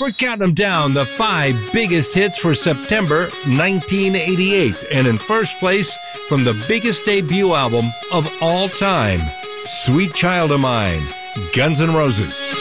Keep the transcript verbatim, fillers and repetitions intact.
We're counting them down, the five biggest hits for September nineteen eighty-eight. And in first place, from the biggest debut album of all time, Sweet Child of Mine, Guns N' Roses.